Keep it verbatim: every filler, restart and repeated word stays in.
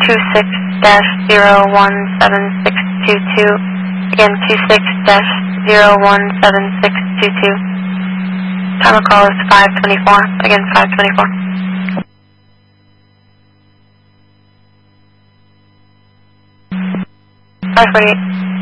two six dash zero one seven six two two. Again, two six dash zero one seven six two two. Time of call is five twenty-four. Again, five twenty-four. five forty-eight.